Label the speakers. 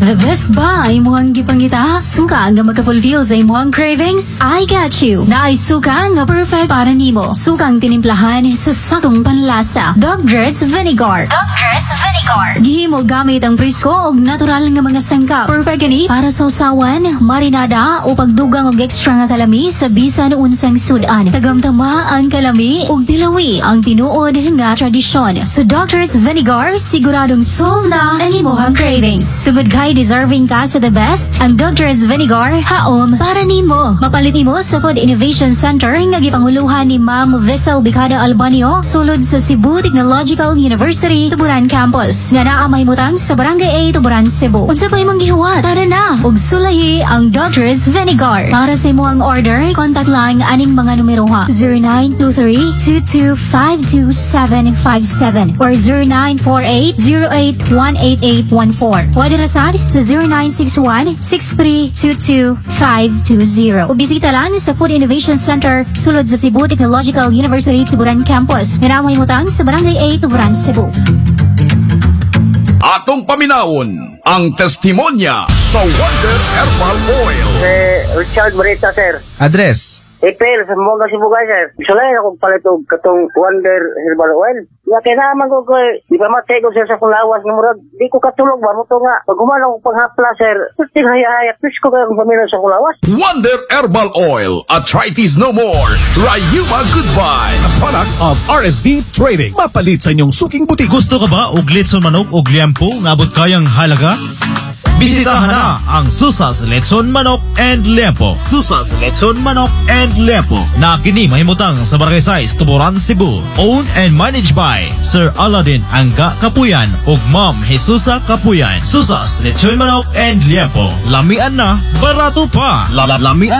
Speaker 1: The best ba imuhang gipangita? Suka nga magka-fulfill sa imuhang cravings? I got you. Naay suka nga perfect para nimo. Sukang tinimplahan sa sakong panlasa. Dogger's Vinegar. Dogger's Vinegar. Gihimo gamit ang presko o natural nga mga sangkap. Perfect gani para sa usawan, marinada o pagdugang og extra nga kalami sa bisan unsang sudan. Tagamtama ang kalami ug dilawi ang tinuod nga tradisyon. So Dogger's Vinegar siguradong solve na ang imuhang cravings. Tungod kay deserving ka sa the best, ang Dogger's Vinegar haom para nimo. Mapalit nimo sa Food Innovation Center nga gipanguluhan ni Ma'am Vessel Bicada Albanio sulod sa Cebu Technological University Tuburan Campus. Nga naa mahimutang sa Barangay A, Tuburan, Cebu. Unsa pa imong gihuwat? Tara na ug sulayi ang Dogger's Vinegar. Para sa imong order, contact lang aning mga numero ha: 0923-2252757 or 0948-08-18814. Pwede rasad sa 0961-6322-520. O bisita lang sa Food Innovation Center sulod sa Cebu Technological University Tuburan Campus. Nga namay mutang sa Barangay A, Tuburan, Cebu.
Speaker 2: Atong paminawon ang testimonya sa Wonder Herbal Oil.
Speaker 3: Richard Marita, sir.
Speaker 4: Address.
Speaker 3: April, sa mga Sibugay, sir. Sulay akong palitog katong Wonder Herbal Oil. Nga kailangan ko di pa matego, sir, sa kulawas ng murag. Di ko katulog ba mo to nga. Pag humala ko paghapla, sir, susting hayahayat. Please ko kayong pamilya sa kulawas.
Speaker 2: Wonder Herbal Oil. Arthritis no more. Rayuma goodbye.
Speaker 5: A product of RSV Trading. Mapalit sa inyong suking butik.
Speaker 6: Gusto ka ba og litson manok og liempo nga abot kayang halaga? Bisitahan na ang Susas Letson Manok and Liempo. Susas Letson Manok and Liempo na kini mahimutang sa Barangay 6, Tuburan, Cebu. Owned and managed by Sir Aladdin Angga Kapuyan ug Ma'am Jesusa Kapuyan. Susas Letson Manok and Liempo. Lamian na, barato pa. Lamian